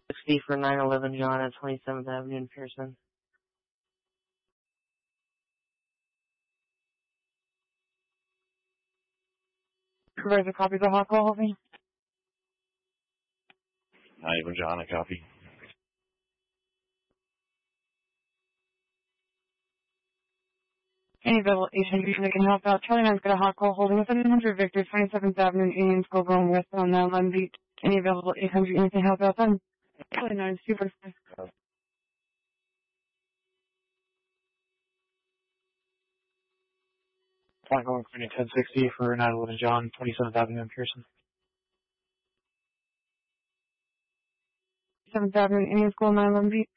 60 for 911 John at 27th Avenue in Pearson. Supervisor, copy the hot call, holding. 911 John, I copy. Any available agent that can help out. Charlie 9's got a hot call holding with 100 Victor, 27th Avenue in Union School going west on 911 Beach. Any available 800 units can help out then? Charlie 9 super. Flight going for 1060 for 911 John, 27th Avenue in Pearson. 7th Avenue in Union School 911 Beach.